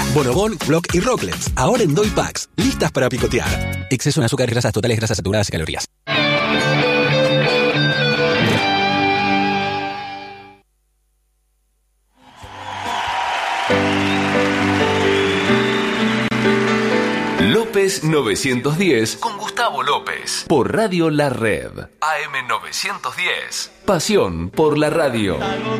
Bonobón, Block y Rocklets. Ahora en Doy Packs. Listas para picotear. Exceso en azúcar y grasas totales, grasas saturadas y calorías. López 910 con Gustavo López por Radio La Red. AM 910. Pasión por la radio.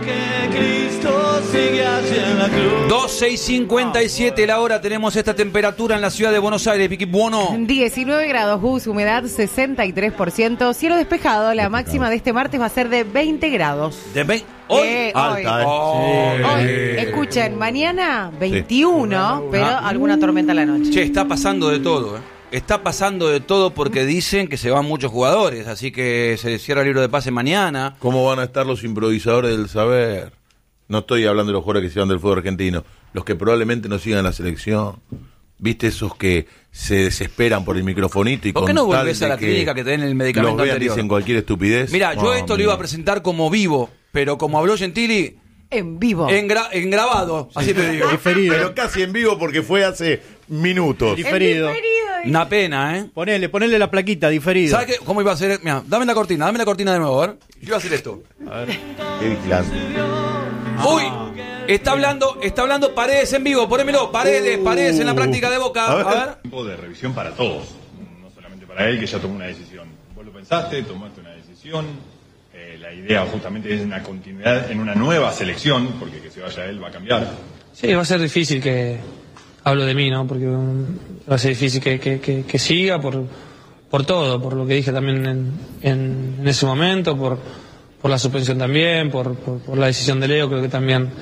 12:57 la hora. Tenemos esta temperatura en la ciudad de Buenos Aires. Vicky Buono. 19 grados, Gus, humedad 63%, cielo despejado. La máxima de este martes va a ser de 20 grados. ¿De 20? Hoy. Alta, Hoy, escuchen, mañana 21, pero alguna tormenta a la noche. Che, está pasando de todo, ¿eh? Está pasando de todo porque dicen que se van muchos jugadores, así que se cierra el libro de pase mañana. ¿Cómo van a estar los improvisadores del saber? No estoy hablando de los jugadores que se van del fútbol argentino, los que probablemente no sigan la selección. ¿Viste esos que se desesperan por el microfonito y ¿por qué no volvés a la clínica que te den el medicamento los vean, anterior? dicen cualquier estupidez? Mira, yo esto lo iba a presentar como vivo, pero como habló Gentili, en vivo. En grabado, así te digo. Diferido. Pero casi en vivo porque fue hace minutos. Diferido. Una pena, ¿eh? Ponele la plaquita, diferido. ¿Sabes cómo iba a ser? Mira, dame la cortina de nuevo, a ver. Yo iba a hacer esto. A ver. Qué vigilante. Uy, está hablando Paredes en vivo, ponémelo, Paredes en la práctica de Boca. A ver. Tiempo de revisión para todos, no solamente para él que ya tomó una decisión. Vos lo pensaste, tomaste una decisión. La idea justamente es una continuidad en una nueva selección, porque que se vaya él va a cambiar. Sí, va a ser difícil que hablo de mí, ¿no? Porque va a ser difícil que siga por todo, por lo que dije también en ese momento, por la suspensión también, por la decisión de Leo. Creo que también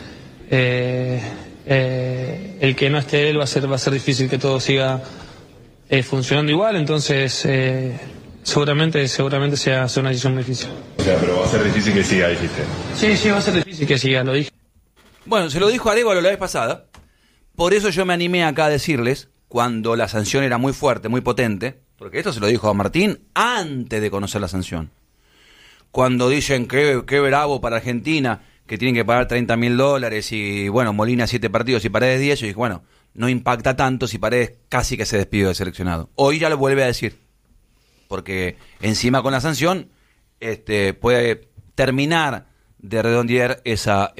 el que no esté él va a ser difícil que todo siga funcionando igual. Entonces seguramente sea una decisión muy difícil. O sea, pero va a ser difícil que siga, dijiste. Sí, va a ser difícil que siga, lo dije. Bueno, se lo dijo Arévalo la vez pasada. Por eso yo me animé acá a decirles, cuando la sanción era muy fuerte, muy potente, porque esto se lo dijo a Martín antes de conocer la sanción. Cuando dicen que bravo para Argentina, que tienen que pagar $30.000 y, bueno, Molina 7 partidos y Paredes 10, yo dije, bueno, no impacta tanto si Paredes casi que se despidió del seleccionado. Hoy ya lo vuelve a decir, porque encima con la sanción puede terminar de redondear esa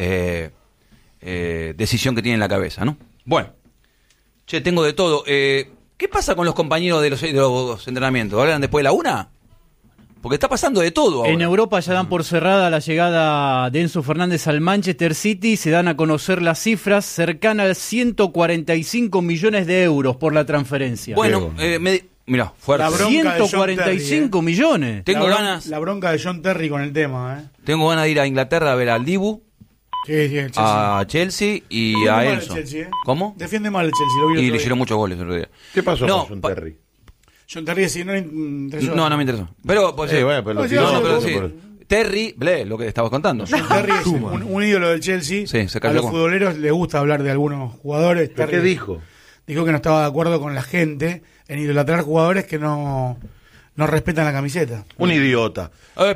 decisión que tiene en la cabeza, ¿no? Bueno, che, tengo de todo. ¿Qué pasa con los compañeros de los entrenamientos? ¿Hablan después de la 1? Porque está pasando de todo ahora. En Europa ya dan por cerrada la llegada de Enzo Fernández al Manchester City. Se dan a conocer las cifras cercanas a 145 millones de euros por la transferencia. Bueno, mirá, fuerte. La bronca 145 millones. Tengo ganas. La bronca de John Terry con el tema, Tengo ganas de ir a Inglaterra a ver al Dibu. Sí, el Chelsea. A Chelsea y Defiende a mal Enzo. el Chelsea, ¿Cómo? Defiende mal el Chelsea, lo vi Y otro le día. hicieron muchos goles el otro día. ¿Qué pasó con John Terry? John Terry sí, no le interesó. No me interesó. Pero, pues, bueno, pero sí. Terry, lo que estabas contando. John Terry es un ídolo del Chelsea. Sí, se a cayó los futboleros les gusta hablar de algunos jugadores. ¿Pero qué dijo? Dijo que no estaba de acuerdo con la gente en idolatrar jugadores que no respetan la camiseta. Un idiota.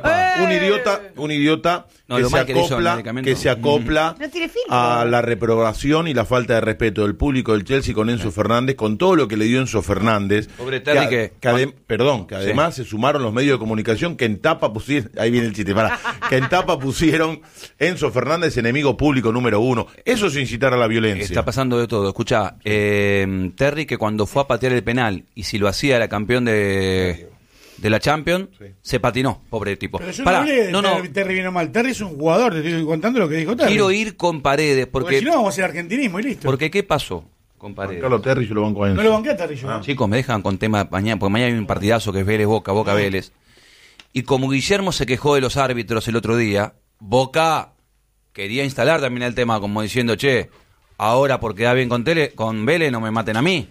Un idiota No, que, lo se mal que le hizo el acopla, medicamento. que se acopla No tiene filtro. a la reprobación y la falta de respeto del público del Chelsea con Enzo Fernández, con todo lo que le dio Enzo Fernández. Pobre Terry que además se sumaron los medios de comunicación que en tapa pusieron, ahí viene el chiste, que en tapa pusieron Enzo Fernández enemigo público número 1. Eso es incitar a la violencia. Está pasando de todo. Escuchá, Terry que cuando fue a patear el penal y si lo hacía era campeón de la Champions, se patinó, pobre tipo. Pero yo no hablé de Terry vino mal. Terry es un jugador, te estoy contando lo que dijo Terry. Quiero ir con Paredes porque si no vamos a hacer argentinismo y listo. Porque ¿qué pasó con Paredes? Carlos Terry yo lo banco a Enzo. No lo banqué a Terry yo. Chicos, me dejan con tema mañana, porque mañana hay un partidazo que es Vélez Boca Vélez. Y como Guillermo se quejó de los árbitros el otro día, Boca quería instalar también el tema como diciendo, che, ahora porque da bien con Vélez no me maten a mí.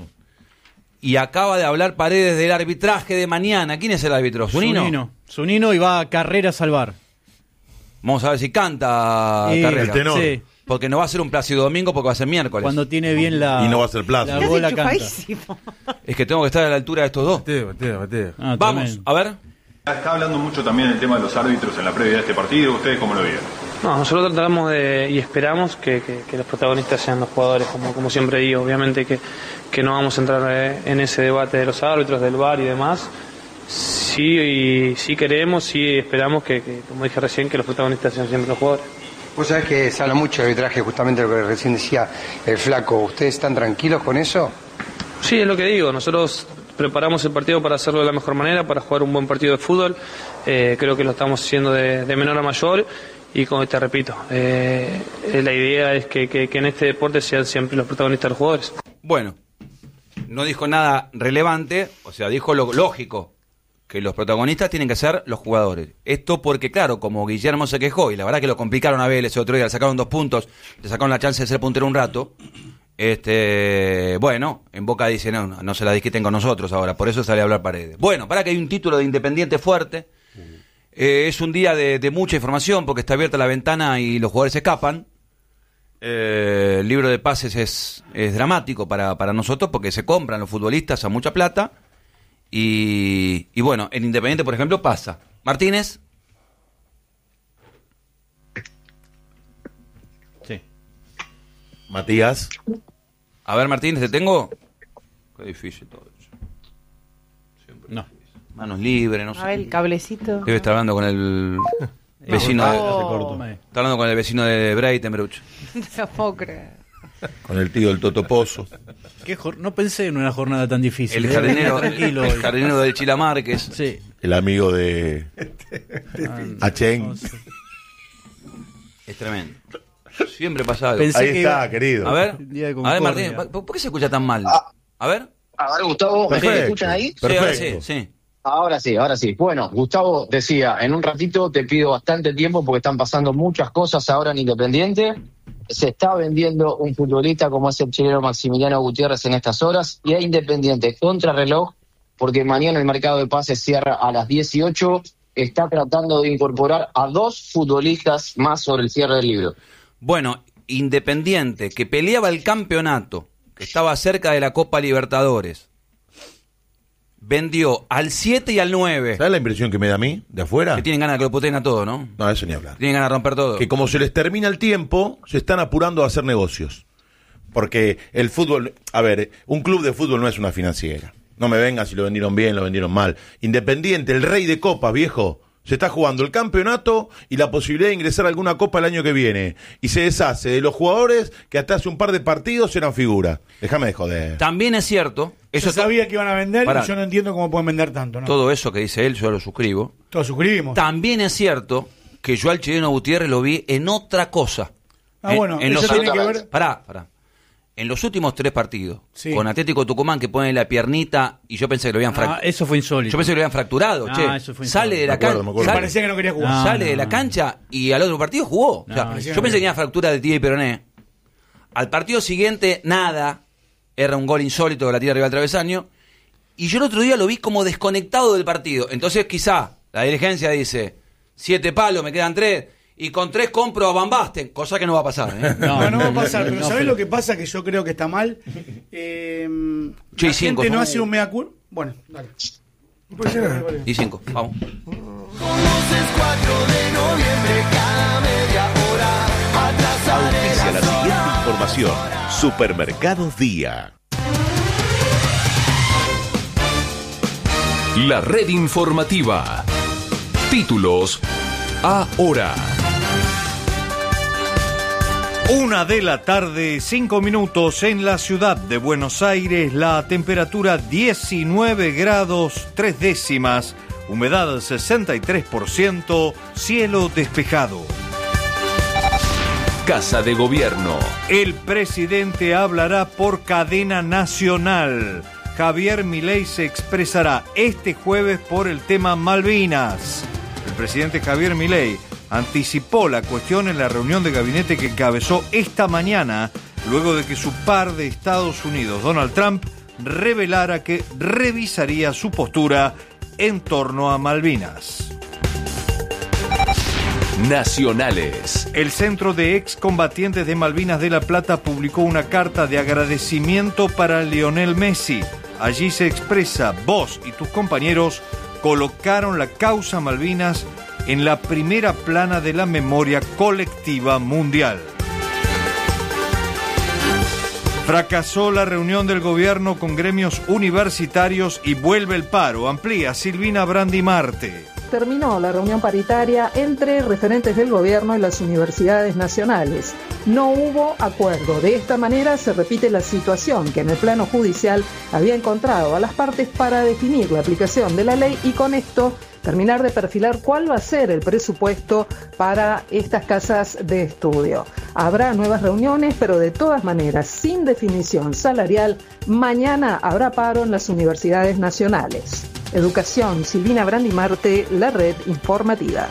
Y acaba de hablar Paredes del arbitraje de mañana. ¿Quién es el árbitro? ¿Zunino? Zunino y va a Carrera a salvar. Vamos a ver si canta Carrera. El tenor. Sí. Porque no va a ser un Plácido Domingo porque va a ser miércoles. Cuando tiene bien la... Y no va a ser Plácido. La bola canta. Es que tengo que estar a la altura de estos dos. Bateo. Vamos, a ver. Está hablando mucho también el tema de los árbitros en la previa de este partido. ¿Ustedes cómo lo vieron? No, nosotros tratamos y esperamos que los protagonistas sean los jugadores, como siempre digo. Obviamente que no vamos a entrar en ese debate de los árbitros, del VAR y demás. Sí queremos, sí esperamos que, como dije recién, que los protagonistas sean siempre los jugadores. Vos sabés que se habla mucho de arbitraje, justamente lo que recién decía el Flaco. ¿Ustedes están tranquilos con eso? Sí, es lo que digo. Nosotros preparamos el partido para hacerlo de la mejor manera, para jugar un buen partido de fútbol. Creo que lo estamos haciendo de menor a mayor. Y como te repito, la idea es que en este deporte sean siempre los protagonistas los jugadores. Bueno, no dijo nada relevante, o sea, dijo lo lógico, que los protagonistas tienen que ser los jugadores. Esto porque, claro, como Guillermo se quejó, y la verdad que lo complicaron a Vélez el otro día, le sacaron 2 puntos, le sacaron la chance de ser puntero un rato, bueno, en Boca dice, no se la disquiten con nosotros ahora, por eso sale a hablar Paredes. Bueno, para que hay un título de Independiente fuerte, es un día de mucha información, porque está abierta la ventana y los jugadores se escapan. El libro de pases es dramático para nosotros, porque se compran los futbolistas a mucha plata. Y bueno, en Independiente, por ejemplo, pasa. Martínez. Sí. Matías. A ver, Martínez, ¿te tengo? Qué difícil todo eso. Siempre no. Difícil. Manos libres, no sé. A ver, el cablecito. Debe estar hablando con el vecino está hablando con el vecino de Breitenbruch. No puedo creer. Con el tío del Toto Pozo. No pensé en una jornada tan difícil. El jardinero del Chila Márquez. Sí. El amigo de Achén. Es tremendo. Siempre pasa algo. Ahí está, querido. A ver, Martín, ¿por qué se escucha tan mal? A ver. A ver, Gustavo, ¿me escuchan ahí? Perfecto. Sí. Ahora sí. Bueno, Gustavo decía, en un ratito te pido bastante tiempo porque están pasando muchas cosas ahora en Independiente. Se está vendiendo un futbolista como es el chileno Maximiliano Gutiérrez en estas horas y hay Independiente contrarreloj porque mañana el mercado de pases cierra a las 18. Está tratando de incorporar a 2 futbolistas más sobre el cierre del libro. Bueno, Independiente, que peleaba el campeonato, que estaba cerca de la Copa Libertadores, vendió al 7 y al 9. ¿Sabes la impresión que me da a mí, de afuera? Que tienen ganas de que lo puteen a todo, ¿no? No, eso ni hablar. Tienen ganas de romper todo. Que como se les termina el tiempo, se están apurando a hacer negocios. Porque el fútbol... A ver, un club de fútbol no es una financiera. No me vengan si lo vendieron bien, lo vendieron mal. Independiente, el rey de copas, viejo. Se está jugando el campeonato y la posibilidad de ingresar a alguna copa el año que viene. Y se deshace de los jugadores que hasta hace un par de partidos eran figura. Déjame de joder. También es cierto... Yo sabía que iban a vender y yo no entiendo cómo pueden vender tanto, ¿no? Todo eso que dice él, yo lo suscribo. Todos suscribimos. También es cierto que yo al chileno Gutiérrez lo vi en otra cosa. Bueno, eso tiene que ver... Pará. En los últimos 3 partidos, con Atlético Tucumán, que pone la piernita, y yo pensé que lo habían fracturado. Eso fue insólito. Yo pensé que lo habían fracturado, eso fue sale de la cancha. Parecía que no quería jugar. Sale de la cancha y al otro partido jugó. Yo pensé que tenía fractura de tibia y peroné. Al partido siguiente, nada. Era un gol insólito que la tira arriba del travesaño. Y yo el otro día lo vi como desconectado del partido. Entonces quizá la dirigencia dice, 7 palos, me quedan 3. Y con 3 compro a Van Basten, cosa que no va a pasar. No va a pasar, pero ¿sabés lo que pasa? Que yo creo que está mal. La gente no hace un mea culpa. Bueno, dale. Y 5, vamos. Conoces 4 de noviembre cada media hora. Auspicia la siguiente información. Supermercados Día. La red informativa. Títulos ahora. 1 de la tarde, 5 minutos en la ciudad de Buenos Aires, la temperatura 19 grados 3 décimas, humedad 63%, cielo despejado. Casa de Gobierno. El presidente hablará por cadena nacional. Javier Milei se expresará este jueves por el tema Malvinas. El presidente Javier Milei anticipó la cuestión en la reunión de gabinete que encabezó esta mañana, luego de que su par de Estados Unidos, Donald Trump, revelara que revisaría su postura en torno a Malvinas. Nacionales. El Centro de Excombatientes de Malvinas de La Plata publicó una carta de agradecimiento para Lionel Messi. Allí se expresa: vos y tus compañeros colocaron la causa Malvinas en la primera plana de la memoria colectiva mundial. Fracasó la reunión del gobierno con gremios universitarios y vuelve el paro. Amplía Silvina Brandimarte. Terminó la reunión paritaria entre referentes del gobierno y las universidades nacionales. No hubo acuerdo. De esta manera se repite la situación que en el plano judicial había encontrado a las partes para definir la aplicación de la ley y con esto terminar de perfilar cuál va a ser el presupuesto para estas casas de estudio. Habrá nuevas reuniones, pero de todas maneras, sin definición salarial, mañana habrá paro en las universidades nacionales. Educación, Silvina Brandimarte, la red informativa.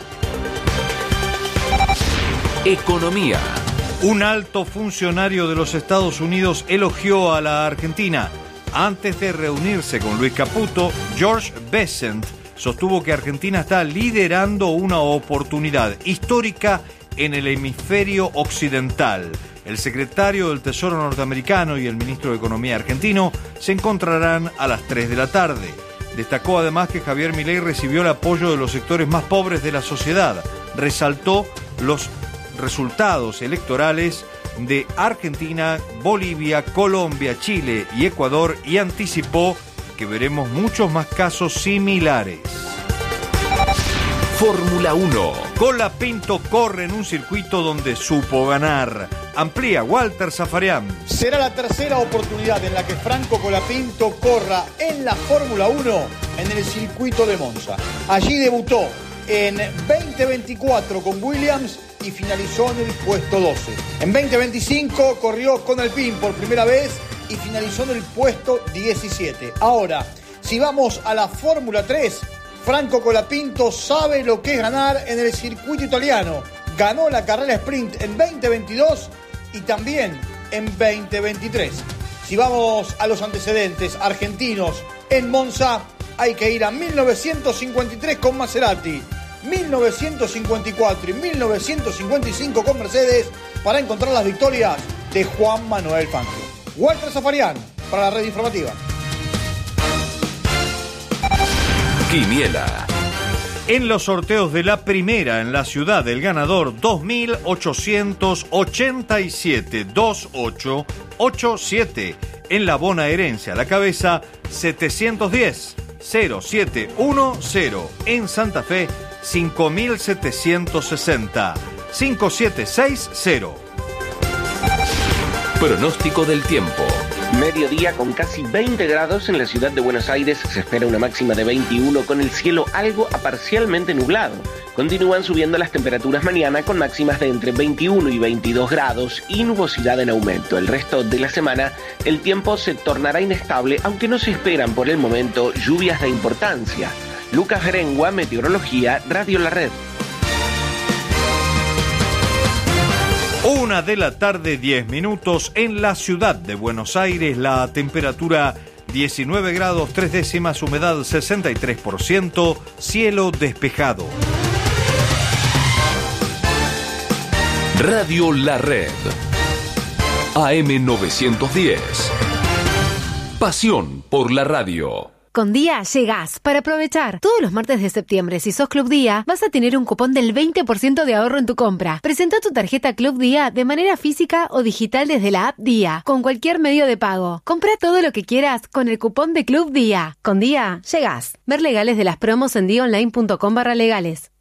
Economía. Un alto funcionario de los Estados Unidos elogió a la Argentina. Antes de reunirse con Luis Caputo, George Bessent sostuvo que Argentina está liderando una oportunidad histórica en el hemisferio occidental. El secretario del Tesoro norteamericano y el ministro de Economía argentino se encontrarán a las 3 de la tarde. Destacó además que Javier Milei recibió el apoyo de los sectores más pobres de la sociedad. Resaltó los resultados electorales de Argentina, Bolivia, Colombia, Chile y Ecuador y anticipó que veremos muchos más casos similares. Fórmula 1. Colapinto corre en un circuito donde supo ganar. Amplía Walter Zafarian. Será la tercera oportunidad en la que Franco Colapinto corra en la Fórmula 1 en el circuito de Monza. Allí debutó en 2024 con Williams y finalizó en el puesto 12. En 2025 corrió con Alpine por primera vez y finalizó en el puesto 17. Ahora, si vamos a la Fórmula 3, Franco Colapinto sabe lo que es ganar en el circuito italiano. Ganó la carrera sprint en 2022 y también en 2023. Si vamos a los antecedentes argentinos en Monza, hay que ir a 1953 con Maserati, 1954 y 1955 con Mercedes para encontrar las victorias de Juan Manuel Fangio. Walter Zafarian, para la red informativa. Quiniela. En los sorteos de la primera en la ciudad, el ganador 2887-2887. En la bonaerense a la cabeza 710-0710. En Santa Fe 5760. 5760. Pronóstico del tiempo. Mediodía con casi 20 grados en la ciudad de Buenos Aires. Se espera una máxima de 21 con el cielo algo a parcialmente nublado. Continúan subiendo las temperaturas mañana con máximas de entre 21 y 22 grados y nubosidad en aumento. El resto de la semana el tiempo se tornará inestable, aunque no se esperan por el momento lluvias de importancia. Lucas Grengua, Meteorología, Radio La Red. 1:10 p.m. en la ciudad de Buenos Aires. La temperatura 19 grados 3 décimas, humedad 63%, cielo despejado. Radio La Red. AM 910. Pasión por la radio. Con Día llegás para aprovechar. Todos los martes de septiembre, si sos Club Día, vas a tener un cupón del 20% de ahorro en tu compra. Presenta tu tarjeta Club Día de manera física o digital desde la app Día, con cualquier medio de pago. Compra todo lo que quieras con el cupón de Club Día. Con Día llegás. Ver legales de las promos en diaonline.com/legales.